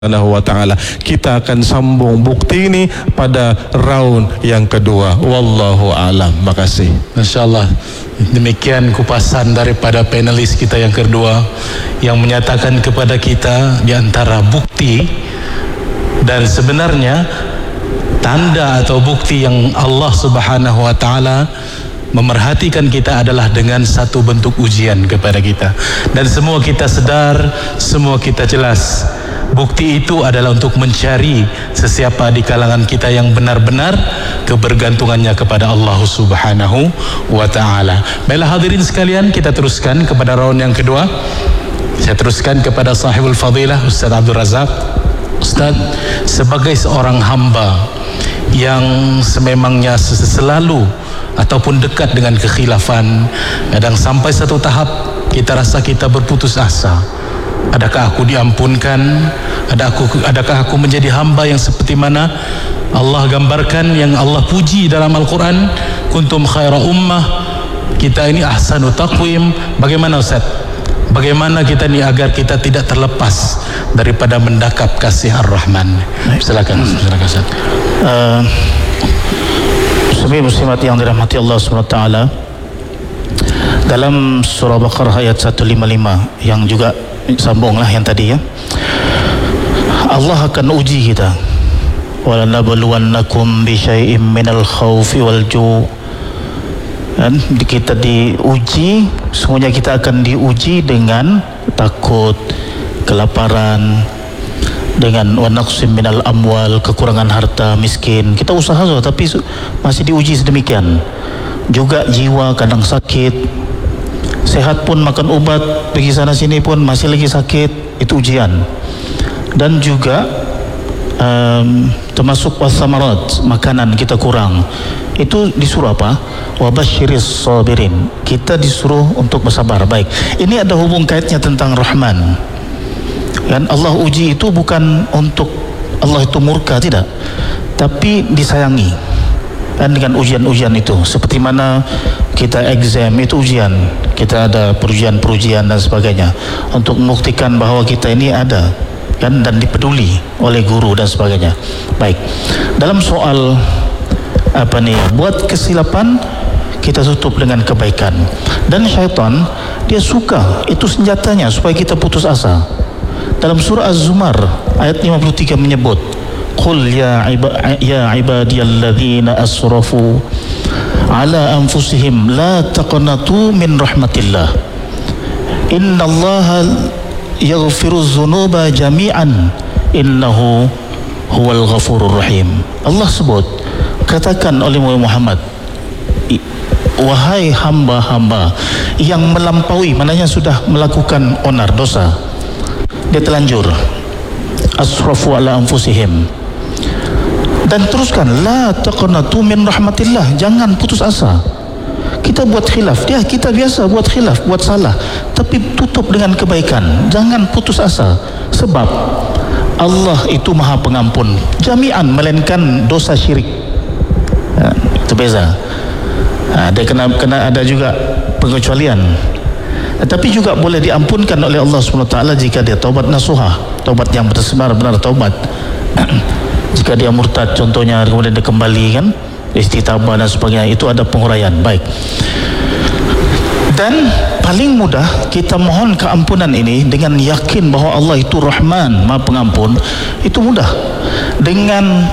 Subhanahu wa ta'ala. Kita akan sambung bukti ini pada round yang kedua. Wallahu a'lam. Makasih. Masya-Allah. Demikian kupasan daripada panelis kita yang kedua yang menyatakan kepada kita di antara bukti dan sebenarnya tanda atau bukti yang Allah Subhanahu wa ta'ala memerhatikan kita adalah dengan satu bentuk ujian kepada kita. Dan semua kita sedar, semua kita jelas, bukti itu adalah untuk mencari sesiapa di kalangan kita yang benar-benar kebergantungannya kepada Allah Subhanahu wa ta'ala. Baiklah hadirin sekalian, kita teruskan kepada round yang kedua. Saya teruskan kepada sahibul fadilah Ustaz Abdul Razak. Ustaz, sebagai seorang hamba yang sememangnya selalu ataupun dekat dengan kekhilafan, kadang sampai satu tahap kita rasa kita berputus asa. Adakah aku diampunkan? Adakah aku menjadi hamba yang seperti mana Allah gambarkan, yang Allah puji dalam Al-Quran, kuntum khaira ummah, kita ini ahsanu taqwim. Bagaimana Ustaz? Bagaimana kita ni agar kita tidak terlepas daripada mendakap kasih Ar-Rahman? Silakan Ustaz. Sebagai muslimat yang dirahmati Allah SWT, dalam surah Baqarah ayat 155 yang juga sambunglah yang tadi ya, Allah akan uji kita. Walanabluwannakum bisyai'im minal khawfi wal ju'. Dan kita diuji, semuanya kita akan diuji dengan takut, kelaparan, dengan wanaqsim minal amwal, kekurangan harta, miskin. Kita usaha tapi masih diuji sedemikian. Juga jiwa kadang sakit, sehat pun makan obat, pergi sana sini pun masih lagi sakit, itu ujian. Dan juga termasuk wasamarat, makanan kita kurang, itu disuruh apa? Wabasyiris sabirin, kita disuruh untuk bersabar. Baik, ini ada hubung kaitnya tentang Rahman. Dan Allah uji itu bukan untuk Allah itu murka, tidak, tapi disayangi. Dan dengan ujian-ujian itu, seperti mana kita exam itu ujian, kita ada perujian-perujian dan sebagainya untuk membuktikan bahawa kita ini ada kan, dan dipeduli oleh guru dan sebagainya. Baik, dalam soal buat kesilapan kita tutup dengan kebaikan. Dan syaitan dia suka, itu senjatanya supaya kita putus asa. Dalam surah Az-Zumar ayat 53 menyebut, qul ya ibadiyalladzina asrafu ala anfusihim la taqnatu min rahmatillah innallaha yaghfiru dzunuba jami'an innahu huwal ghafurur rahim. Allah sebut, katakan oleh Muhammad, wahai hamba-hamba yang melampaui, maknanya sudah melakukan onar, dosa, dia telanjur, asrafu ala anfusihim. Dan teruskan, la taqnatu min rahmatillah, jangan putus asa. Kita buat khilaf, kita biasa buat khilaf, buat salah, tapi tutup dengan kebaikan, jangan putus asa. Sebab Allah itu maha pengampun jami'an, melainkan dosa syirik, itu beza. Dia kena ada juga pengecualian. Tapi juga boleh diampunkan oleh Allah SWT jika dia taubat nasuhah, taubat yang benar-benar taubat. Jika dia murtad contohnya, kemudian dia kembali kan, istitabah dan sebagainya, itu ada penguraian. Baik. Dan paling mudah kita mohon keampunan ini dengan yakin bahawa Allah itu Rahman, Maha Pengampun. Itu mudah dengan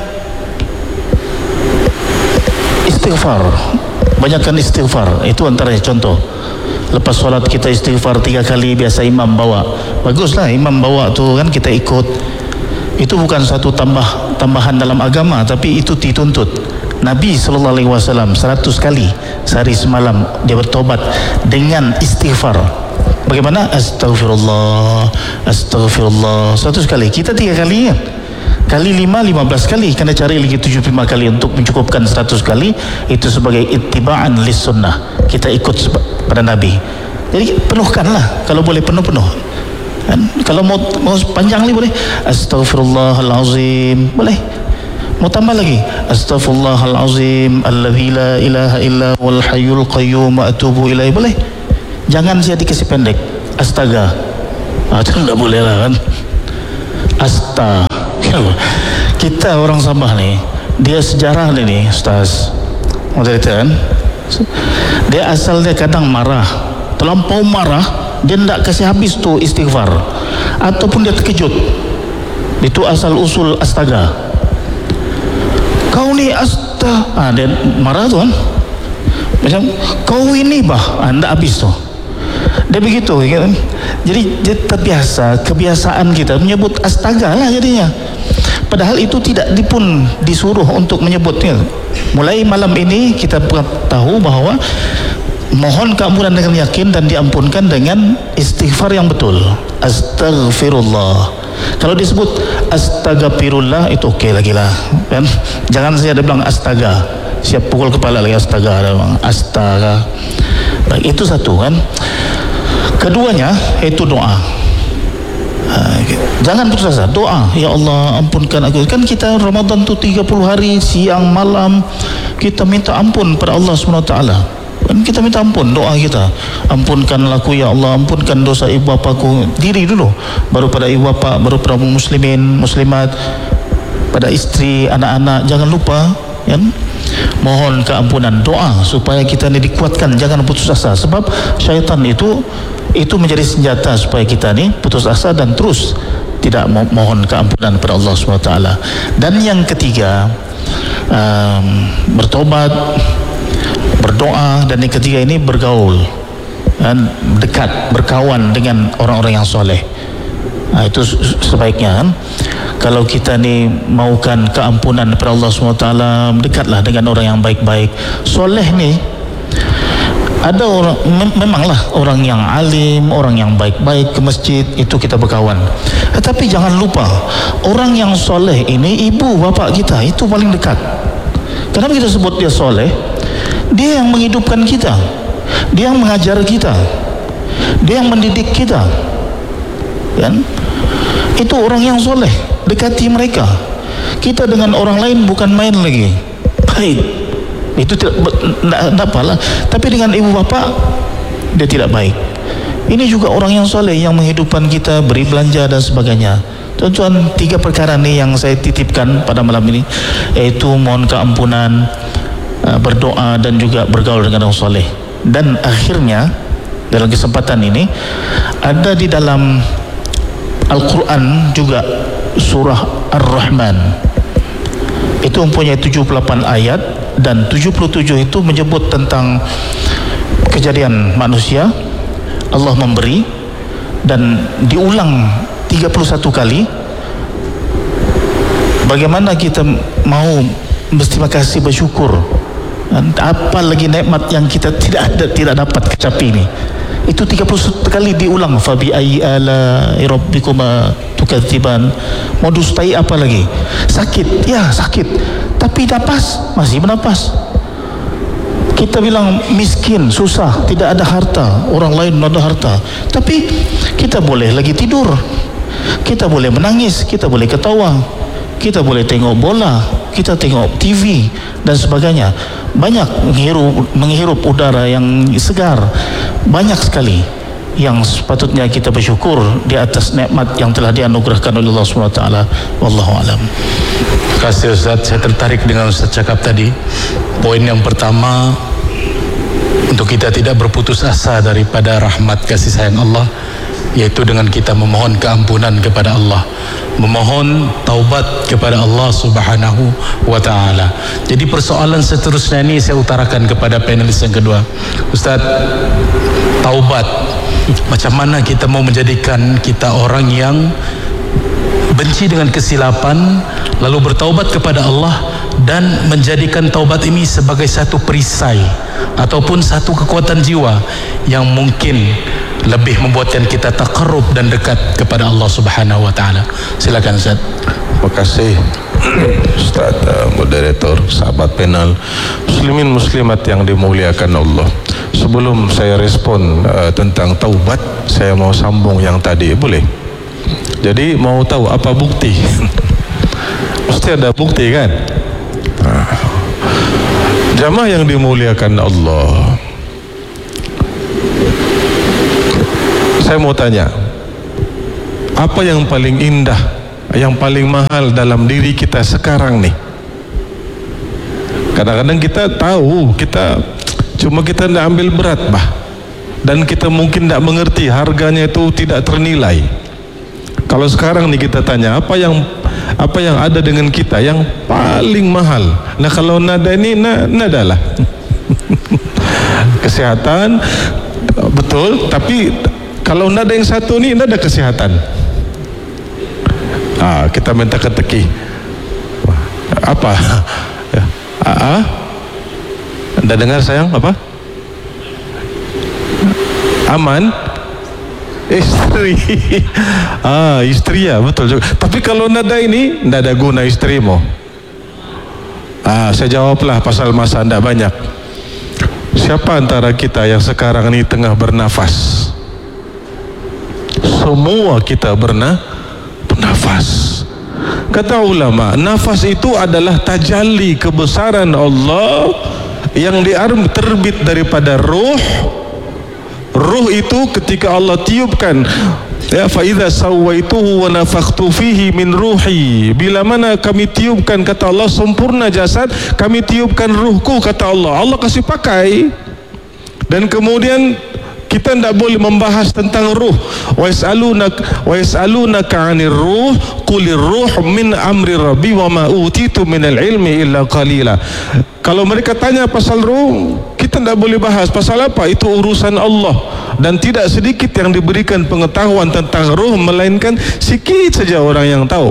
istighfar. Banyakkan istighfar, itu antaranya contoh. Lepas solat kita istighfar 3 kali, biasa imam bawa, baguslah imam bawa tu kan, kita ikut. Itu bukan satu tambahan dalam agama, tapi itu dituntut. Nabi SAW 100 kali sehari semalam dia bertobat dengan istighfar. Bagaimana? Astaghfirullah, astaghfirullah 100 kali. Kita 3 kali ya, kali 5, 15 kali, kena cari lagi 75 kali untuk mencukupkan 100 kali. Itu sebagai ittiba'an lis sunnah, kita ikut pada Nabi. Jadi penuhkanlah, kalau boleh penuh-penuh. Dan kalau mau panjang lagi boleh astaghfirullahalazim, boleh. Mau tambah lagi astaghfirullahalazim alladzi la ilaha illa huwal hayyul qayyum wa atubu ilaihi, boleh. Jangan saya dikasih pendek astaga, itu enggak boleh lah kan. Kita orang Sabah ni, dia sejarah ni Ustaz moderator kan, dia asal dia kadang marah, terlampau marah, dia tidak kasih habis tu istighfar, ataupun dia terkejut. Itu asal usul astaga. Kau ni dia marah tu kan, macam kau ini tidak habis tu. Dia begitu kan? Jadi dia terbiasa, kebiasaan kita menyebut astaga lah jadinya. Padahal itu tidak pun disuruh untuk menyebutnya. Mulai malam ini kita tahu bahawa mohon keampunan dengan yakin dan diampunkan dengan istighfar yang betul. Astaghfirullah. Kalau disebut astagfirullah itu okey lagi lah kan? Jangan saya ada bilang astaga, siap pukul kepala lagi astaga, astaga. Baik, itu satu kan. Keduanya itu doa. Jangan putus asa, doa. Ya Allah ampunkan aku. Kan kita Ramadan tu 30 hari siang malam kita minta ampun pada Allah SWT. Kan kita minta ampun, doa kita, ampunkanlah aku ya Allah, ampunkan dosa ibu bapaku. Diri dulu, baru pada ibu bapa, baru pada muslimin muslimat, pada isteri, anak-anak. Jangan lupa kan, mohon keampunan, doa supaya kita ni dikuatkan, jangan putus asa. Sebab syaitan itu menjadi senjata supaya kita ni putus asa dan terus tidak mohon keampunan kepada Allah SWT. Dan yang ketiga, bertobat, berdoa, dan yang ketiga ini bergaul dan dekat, berkawan dengan orang-orang yang soleh. Itu sebaiknya kan. Kalau kita ni maukan keampunan kepada Allah SWT, dekatlah dengan orang yang baik-baik. Soleh ni ada orang, memanglah orang yang alim, orang yang baik-baik ke masjid, itu kita berkawan. Tetapi jangan lupa, orang yang soleh ini ibu bapa kita, itu paling dekat. Kenapa kita sebut dia soleh? Dia yang menghidupkan kita, dia yang mengajar kita, dia yang mendidik kita kan? Itu orang yang soleh. Dekati mereka. Kita dengan orang lain bukan main lagi. Baik, itu tidak apalah. Tapi dengan ibu bapa dia tidak baik. Ini juga orang yang soleh, yang menghidupkan kita, beri belanja dan sebagainya. Tuan-tuan, 3 perkara ni yang saya titipkan pada malam ini, yaitu mohon keampunan, berdoa, dan juga bergaul dengan orang soleh. Dan akhirnya dalam kesempatan ini ada di dalam Al-Quran juga surah Ar-Rahman. Itu mempunyai 78 ayat, dan 77 itu menyebut tentang kejadian manusia. Allah memberi, dan diulang 31 kali. Bagaimana kita mau berterima kasih, bersyukur, apa lagi nikmat yang kita tidak dapat kecapi ini. Itu 31 kali diulang. Fabi ayyi ala'i rabbikuma tukadziban. Mau dustai apa lagi? Sakit, ya sakit, tapi napas, masih bernapas. Kita bilang miskin, susah, tidak ada harta, orang lain ada harta, tapi kita boleh lagi tidur, kita boleh menangis, kita boleh ketawa, kita boleh tengok bola, kita tengok TV dan sebagainya. Banyak menghirup udara yang segar. Banyak sekali yang sepatutnya kita bersyukur di atas nikmat yang telah dianugerahkan oleh Allah SWT. Wallahu alam. Terima kasih Ustaz. Saya tertarik dengan Ustaz cakap tadi. Poin yang pertama, untuk kita tidak berputus asa daripada rahmat kasih sayang Allah, yaitu dengan kita memohon keampunan kepada Allah, memohon taubat kepada Allah Subhanahu wa ta'ala. Jadi persoalan seterusnya ini saya utarakan kepada panelis yang kedua. Ustaz, taubat, macam mana kita mau menjadikan kita orang yang benci dengan kesilapan, lalu bertaubat kepada Allah, dan menjadikan taubat ini sebagai satu perisai ataupun satu kekuatan jiwa yang mungkin lebih membuatkan kita taqarrub dan dekat kepada Allah Subhanahu wa ta'ala. Silakan Ustaz. Terima kasih Ustaz moderator, sahabat panel, muslimin muslimat yang dimuliakan Allah. Sebelum saya respon tentang taubat, saya mau sambung yang tadi, boleh? Jadi mau tahu apa bukti? Mesti ada bukti kan? Jamaah yang dimuliakan Allah, saya mau tanya, apa yang paling indah yang paling mahal dalam diri kita sekarang nih? Kadang-kadang kita tahu, cuma kita tidak ambil berat dan kita mungkin tidak mengerti harganya itu tidak ternilai. Kalau sekarang nih kita tanya, apa yang ada dengan kita yang paling mahal? Nah, kalau nada ini nada lah. Kesehatan betul, tapi kalau nada yang satu nih nada kesehatan. Kita minta keteki apa? Anda dengar sayang apa? Aman? Istri. Istri ya, betul juga. Tapi kalau nada ini nada guna istrimu. Saya jawablah pasal masa anda banyak. Siapa antara kita yang sekarang ini tengah bernafas? Semua kita bernafas. Kata ulama, nafas itu adalah tajalli kebesaran Allah yang terbit daripada ruh. Ruh itu ketika Allah tiupkan, ya, fa idza sawaituhu wa nafakhtu fihi min ruhi, bila mana kami tiupkan, kata Allah, sempurna jasad, kami tiupkan ruhku, kata Allah. Allah kasih pakai. Dan kemudian kita tidak boleh membahas tentang ruh. Wa yas'alunaka 'anir ruh qulir ruh min amri rabbi wa ma utitu minal ilmi illa qalila. Kalau mereka tanya pasal ruh, kita tidak boleh bahas. Pasal apa? Itu urusan Allah. Dan tidak sedikit yang diberikan pengetahuan tentang ruh, melainkan sikit saja orang yang tahu.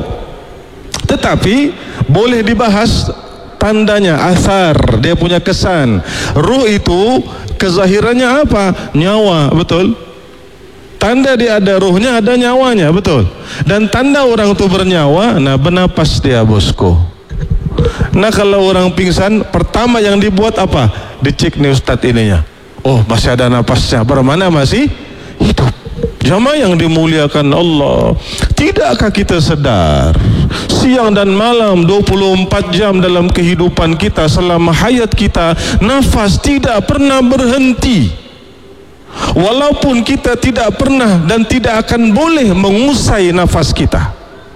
Tetapi boleh dibahas tandanya, asar, dia punya kesan. Ruh itu kezahirannya apa? Nyawa, betul? Tanda dia ada ruhnya, ada nyawanya, betul? Dan tanda orang itu bernyawa, bernapas dia, bosku. Nah, kalau orang pingsan, pertama yang dibuat apa? Dicek nih Ustadz ininya. Oh, masih ada napasnya. Bermana masih hidup. Jamaah yang dimuliakan Allah, tidakkah kita sedar siang dan malam 24 jam dalam kehidupan kita, selama hayat kita, nafas tidak pernah berhenti. Walaupun kita tidak pernah dan tidak akan boleh mengusai nafas kita.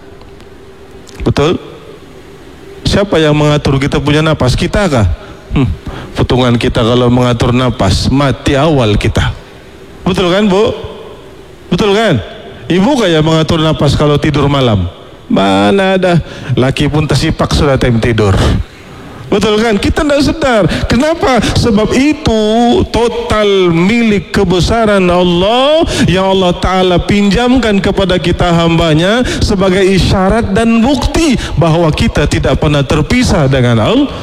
Betul? Siapa yang mengatur kita punya nafas? Kita kah? Hitungan kita kalau mengatur nafas, mati awal kita. Betul kan, Bu? Betul kan? Ibu kayak mengatur nafas kalau tidur malam. Mana ada, laki pun tersipak sudah time tidur. Betul kan? Kita tidak sadar. Kenapa? Sebab itu total milik kebesaran Allah yang Allah Ta'ala pinjamkan kepada kita hambanya sebagai isyarat dan bukti bahwa kita tidak pernah terpisah dengan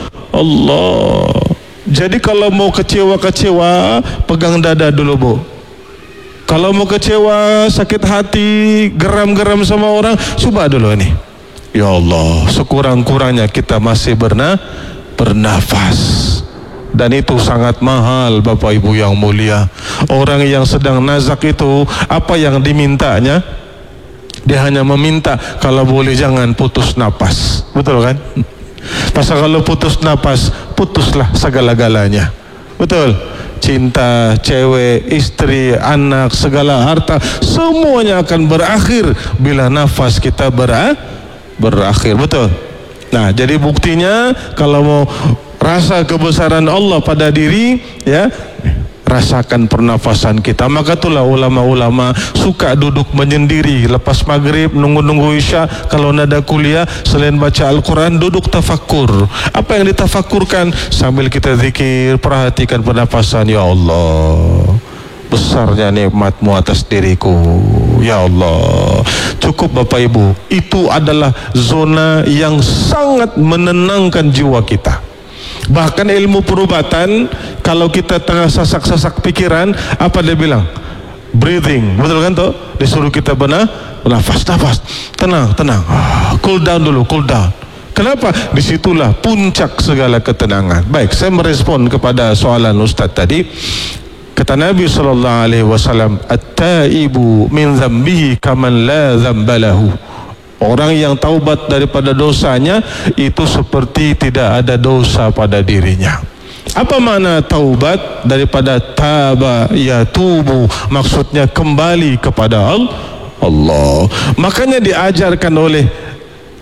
Allah. Jadi kalau mau kecewa-kecewa, pegang dada dulu, Bu. Kalau mau kecewa, sakit hati, geram-geram sama orang, coba dulu ini. Ya Allah, sekurang-kurangnya kita masih bernafas. Dan itu sangat mahal, Bapak Ibu yang mulia. Orang yang sedang nazak itu, apa yang dimintanya? Dia hanya meminta, kalau boleh jangan putus napas. Betul kan? Pasal kalau putus napas, putuslah segala-galanya. Betul? Cinta, cewek, istri, anak, segala harta, semuanya akan berakhir bila nafas kita berakhir. Betul? Nah, jadi buktinya kalau mau rasa kebesaran Allah pada diri, ya, rasakan pernafasan kita. Maka itulah ulama-ulama suka duduk menyendiri lepas maghrib, nunggu isya. Kalau nada kuliah, selain baca Al-Quran, duduk tafakkur. Apa yang ditafakkurkan? Sambil kita zikir, perhatikan pernafasan. Ya Allah, besarnya nikmat-Mu atas diriku. Ya Allah. Cukup Bapak Ibu, itu adalah zona yang sangat menenangkan jiwa kita. Bahkan ilmu perubatan, kalau kita tengah sasak-sasak pikiran, apa dia bilang? Breathing, betul kan tuh? Disuruh kita bernafas, tenang, cool down dulu, cool down. Kenapa? Disitulah puncak segala ketenangan. Baik, saya merespon kepada soalan Ustaz tadi. Kata Nabi SAW, at-taibu min dzambihi kaman la dzambalahu. Orang yang taubat daripada dosanya itu seperti tidak ada dosa pada dirinya. Apa makna taubat? Daripada taba yatubu, maksudnya kembali kepada Allah. Makanya diajarkan oleh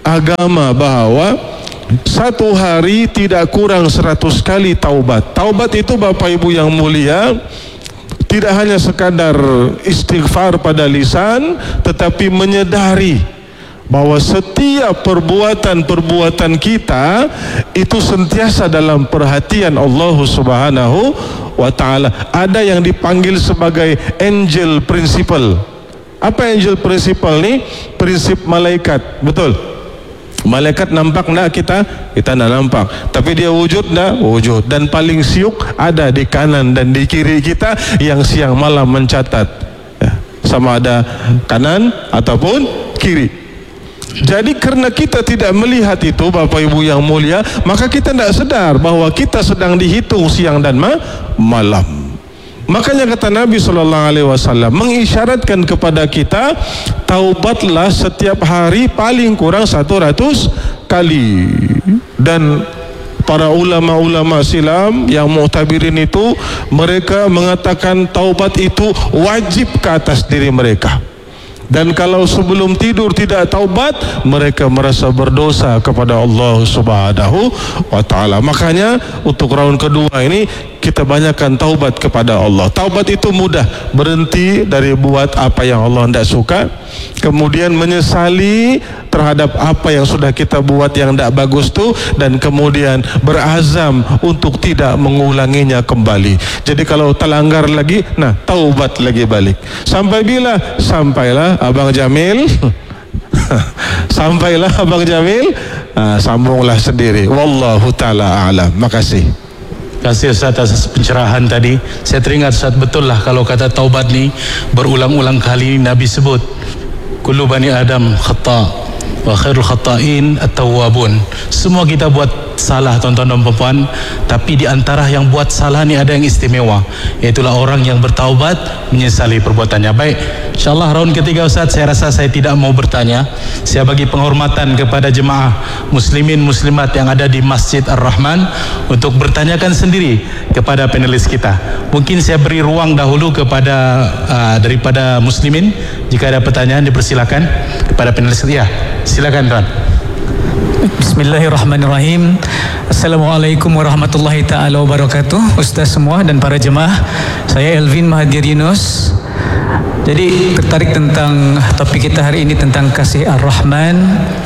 agama bahawa satu hari tidak kurang 100 kali taubat. Taubat itu Bapak Ibu yang mulia tidak hanya sekadar istighfar pada lisan, tetapi menyadari bahwa setiap perbuatan-perbuatan kita itu sentiasa dalam perhatian Allah Subhanahu wa ta'ala. Ada yang dipanggil sebagai angel principle. Apa angel principle ni? Prinsip malaikat, betul? Malaikat nampak tak kita? Kita tak nampak. Tapi dia wujud tak? Wujud. Dan paling siuk ada di kanan dan di kiri kita yang siang malam mencatat. Sama ada kanan ataupun kiri. Jadi kerana kita tidak melihat itu Bapak Ibu yang mulia, maka kita tidak sadar bahawa kita sedang dihitung siang dan malam. Makanya kata Nabi SAW mengisyaratkan kepada kita, taubatlah setiap hari paling kurang 100 kali. Dan para ulama-ulama silam yang mu'tabirin itu, mereka mengatakan taubat itu wajib ke atas diri mereka. Dan kalau sebelum tidur tidak taubat, mereka merasa berdosa kepada Allah Subhanahu wa ta'ala. Makanya untuk round kedua ini kita banyakkan taubat kepada Allah. Taubat itu mudah, berhenti dari buat apa yang Allah tidak suka, kemudian menyesali terhadap apa yang sudah kita buat yang tidak bagus tu, dan kemudian berazam untuk tidak mengulanginya kembali. Jadi kalau terlanggar lagi, nah taubat lagi balik. Sampai bila? Sampailah Abang Jamil sampailah Abang Jamil, sambunglah sendiri. Wallahu ta'ala a'lam. Makasih. Terima kasih Ustaz atas pencerahan tadi. Saya teringat Ustaz, betul lah kalau kata taubat ni berulang-ulang kali Nabi sebut, kullu bani Adam khata' wa khairul khata'in at-tawwabun. Semua kita buat salah tuan-tuan dan puan, tapi di antara yang buat salah ni ada yang istimewa, iaitulah orang yang bertaubat menyesali perbuatannya. Baik, insyaAllah round ketiga Ustaz, saya rasa saya tidak mau bertanya. Saya bagi penghormatan kepada jemaah muslimin muslimat yang ada di Masjid Ar-Rahman untuk bertanyakan sendiri kepada panelis kita. Mungkin saya beri ruang dahulu kepada daripada muslimin. Jika ada pertanyaan dipersilakan kepada panelis. Ya, silakan tuan. Bismillahirrahmanirrahim. Assalamualaikum warahmatullahi ta'ala wabarakatuh. Ustaz semua dan para jemaah, saya Elvin Mahathir Yunus. Jadi tertarik tentang topik kita hari ini tentang kasih Ar-Rahman.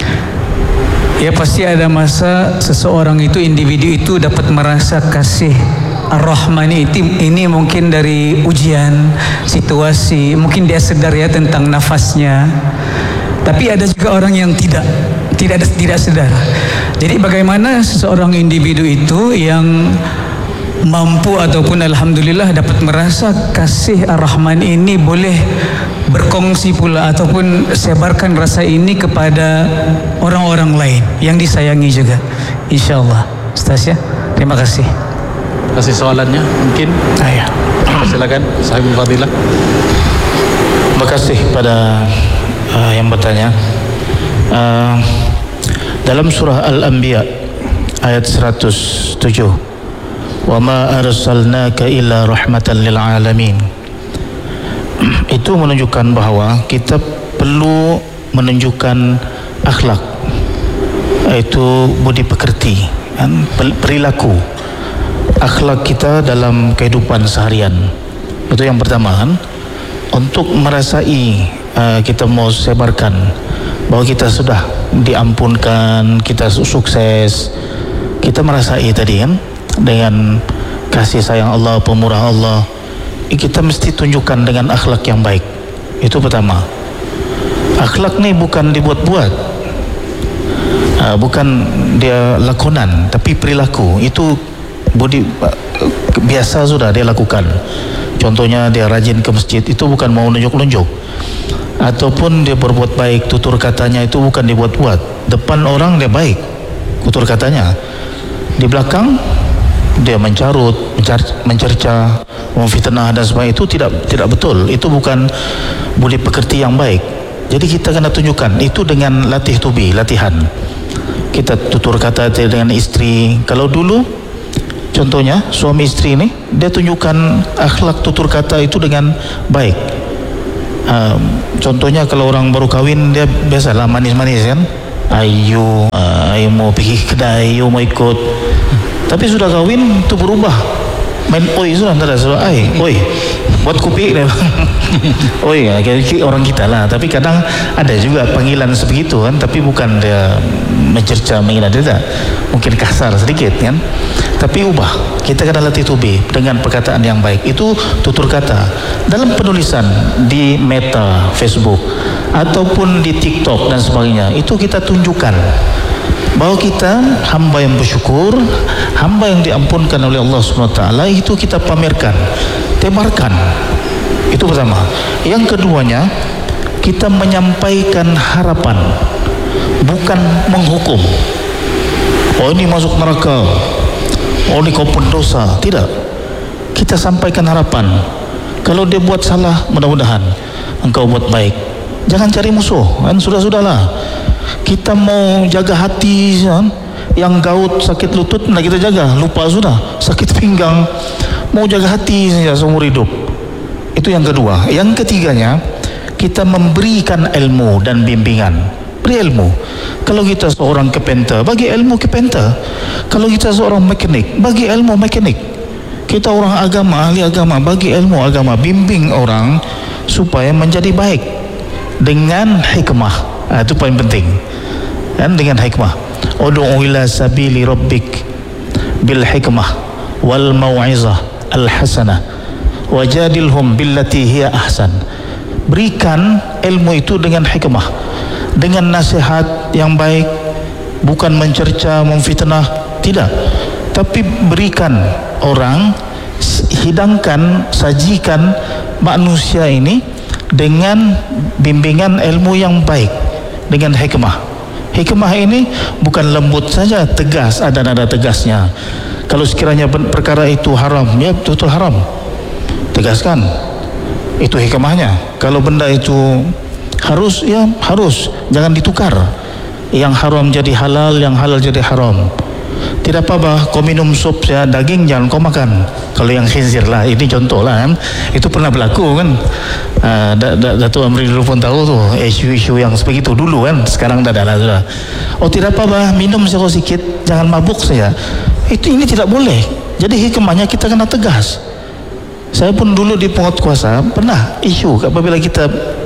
Ya, pasti ada masa seseorang itu, individu itu dapat merasa kasih Ar-Rahman ini mungkin dari ujian, situasi, mungkin dia sedar ya tentang nafasnya. Tapi ada juga orang yang tidak sedar. Jadi bagaimana seseorang individu itu yang mampu ataupun alhamdulillah dapat merasa kasih Ar-Rahman ini boleh berkongsi pula ataupun sebarkan rasa ini kepada orang-orang lain yang disayangi juga, insyaallah. Ustaz ya, terima kasih. Kasih soalannya mungkin. Ya. Silakan Sahibul Fadilah. Terima kasih pada yang bertanya. Dalam surah Al-Anbiya ayat 107, wa ma arsalnaka illa rahmatan lil alamin, itu menunjukkan bahawa kita perlu menunjukkan akhlak, iaitu budi pekerti, perilaku akhlak kita dalam kehidupan seharian. Itu yang pertama kan, untuk merasai kita mau sebarkan bahwa kita sudah diampunkan, kita sukses, kita merasai tadi kan, dengan kasih sayang Allah, pemurah Allah, kita mesti tunjukkan dengan akhlak yang baik. Itu pertama. Akhlak ni bukan dibuat-buat, bukan dia lakonan, tapi perilaku. Itu budi biasa sudah dia lakukan. Contohnya dia rajin ke masjid, itu bukan mau nunjuk-nunjuk, ataupun dia berbuat baik, tutur katanya itu bukan dibuat-buat. Depan orang dia baik tutur katanya, di belakang dia mencarut, mencerca, memfitnah dan sebagainya. Itu tidak betul. Itu bukan budi pekerti yang baik. Jadi kita kena tunjukkan itu dengan latihan. Kita tutur kata dengan istri. Kalau dulu contohnya suami istri ini, dia tunjukkan akhlak tutur kata itu dengan baik. Contohnya kalau orang baru kahwin, dia biasalah manis-manis kan, Ayu mau pergi kedai, ayu mau ikut. Tapi sudah kahwin tu berubah. Main oi sudah, tak ada sudah oi buat kopi deh. Oi, orang kita lah. Tapi kadang ada juga panggilan sebegitu kan, tapi bukan dia mencerca menghina, tidak, mungkin kasar sedikit kan, tapi ubah. Kita kena latih tubi dengan perkataan yang baik. Itu tutur kata dalam penulisan di Meta, Facebook ataupun di TikTok dan sebagainya. Itu kita tunjukkan bahwa kita hamba yang bersyukur, hamba yang diampunkan oleh Allah SWT. Itu kita pamerkan, tebarkan. Itu pertama. Yang keduanya, kita menyampaikan harapan, bukan menghukum. Oh ini masuk neraka, oh ini kau pendosa. Tidak. Kita sampaikan harapan. Kalau dia buat salah, mudah-mudahan engkau buat baik. Jangan cari musuh kan, sudah-sudahlah. Kita mau jaga hati kan? Yang gaut sakit lutut nak kita jaga, lupa sudah. Sakit pinggang, mau jaga hati saja seumur hidup. Itu yang kedua. Yang ketiganya, kita memberikan ilmu dan bimbingan. Beri ilmu. Kalau kita seorang carpenter, bagi ilmu carpenter. Kalau kita seorang mekanik, bagi ilmu mekanik. Kita orang agama, ahli agama, bagi ilmu agama. Bimbing orang supaya menjadi baik dengan hikmah. Itu paling penting kan, dengan hikmah. Ud'u ila sabili rabbik bil hikmah wal mau'izah al hasanah wajadilhum billati hiya ahsan. Berikan ilmu itu dengan hikmah, dengan nasihat yang baik, bukan mencerca, memfitnah, tidak, tapi berikan orang, hidangkan, sajikan manusia ini dengan bimbingan ilmu yang baik, dengan hikmah. Hikmah ini bukan lembut saja, tegas, ada nada tegasnya. Kalau sekiranya perkara itu haram, ya betul-betul haram, tegaskan. Itu hikmahnya. Kalau benda itu harus, ya harus, jangan ditukar. Yang haram jadi halal, yang halal jadi haram. Tidak apa-apa kau minum sup ya, daging jangan kau makan. Kalau yang khinzir lah, ini contoh lah kan. Itu pernah berlaku kan. Datuk Amri dulu pun tahu tuh isu-isu yang sebegitu dulu kan. Sekarang dah ada lah sudah. Oh tidak apa-apa, minum sedikit, jangan mabuk saja. Ini tidak boleh. Jadi hikmahnya kita kena tegas. Saya pun dulu di Penguatkuasa pernah isu apabila kita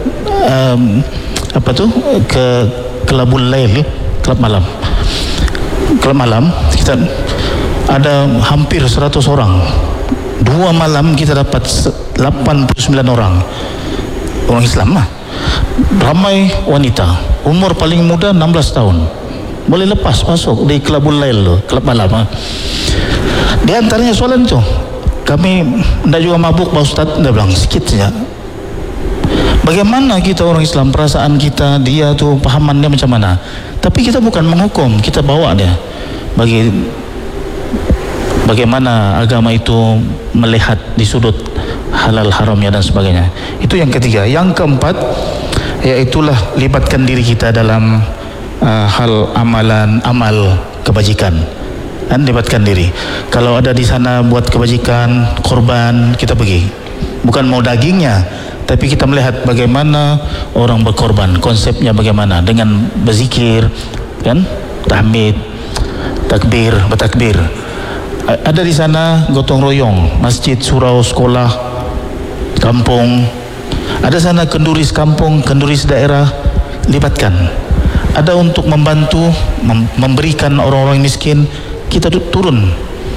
ke Kelabul Lail, kelab malam, kita ada hampir 100 orang. 2 malam kita dapat 89 orang Islam lah. Ramai wanita, umur paling muda 16 tahun. Boleh lepas masuk di Kelabul Lail, kelab malam. Di antaranya soalan itu, kami tidak juga mabuk Pak Ustaz. Dia bilang sikit saja. Bagaimana kita orang Islam, perasaan kita, dia tu pahamannya macam mana. Tapi kita bukan menghukum, kita bawa dia bagaimana agama itu melihat di sudut halal haramnya dan sebagainya. Itu yang ketiga. Yang keempat, yaitulah libatkan diri kita dalam hal amal kebajikan. Dan libatkan diri. Kalau ada di sana buat kebajikan, korban, kita pergi. Bukan mau dagingnya, tapi kita melihat bagaimana orang berkorban, konsepnya bagaimana, dengan berzikir kan, tahmid, takbir, bertakbir. Ada di sana gotong royong, masjid, surau, sekolah, kampung. Ada sana kenduris kampung, kenduris daerah, libatkan. Ada untuk membantu, memberikan orang-orang miskin, kita turun,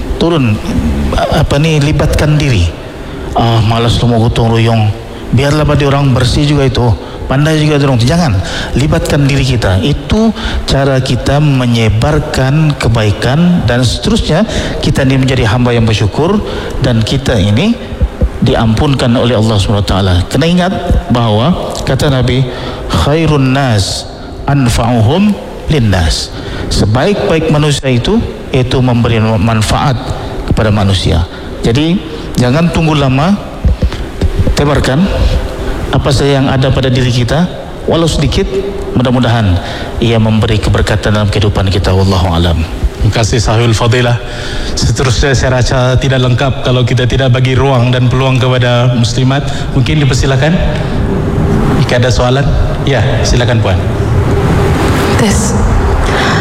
libatkan diri. Malas lu mau gotong royong, biarlah pada orang bersih juga itu, pandai juga dorong. Jangan, libatkan diri kita. Itu cara kita menyebarkan kebaikan dan seterusnya. Kita ini menjadi hamba yang bersyukur dan kita ini diampunkan oleh Allah SWT. Kena ingat bahawa kata Nabi, khairun nas anfa'uhum linnas. Sebaik-baik manusia itu memberi manfaat kepada manusia. Jadi jangan tunggu lama, tebarkan apa saja yang ada pada diri kita, walau sedikit, mudah-mudahan ia memberi keberkatan dalam kehidupan kita. Wallahu alam. Terima kasih Sahibul Fadilah. Seterusnya saya rasa tidak lengkap kalau kita tidak bagi ruang dan peluang kepada muslimat. Mungkin dipersilakan jika ada soalan. Ya, silakan puan. Tes.